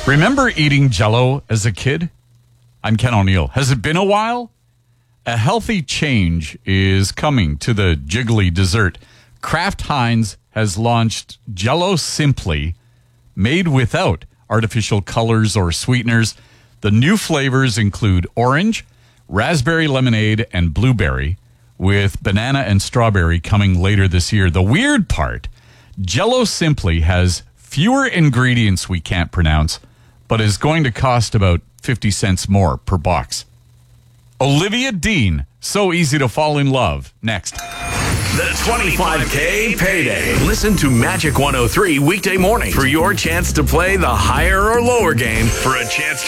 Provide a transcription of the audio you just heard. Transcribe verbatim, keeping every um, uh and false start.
Remember eating Jell-O as a kid? I'm Ken O'Neill. Has it been a while? A healthy change is coming to the jiggly dessert. Kraft Heinz has launched Jell-O Simply, made without artificial colors or sweeteners. The new flavors include orange, raspberry lemonade, and blueberry, with banana and strawberry coming later this year. The weird part, Jell-O Simply has fewer ingredients we can't pronounce, but is going to cost about fifty cents more per box. Olivia Dean, so easy to fall in love. Next. The twenty-five K Payday. Listen to Magic one oh three weekday mornings for your chance to play the higher or lower game for a chance to